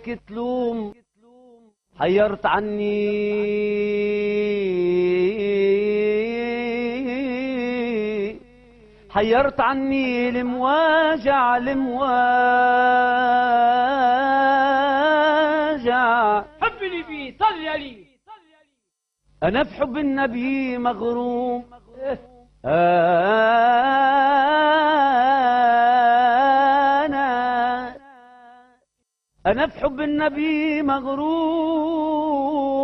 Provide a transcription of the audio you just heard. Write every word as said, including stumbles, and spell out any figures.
تلوم حيرت عني حيرت عني المواجع المواجع. حبني فيه صل علي. أنا في حب النبي مغروم أنا أنا في حب النبي مغروم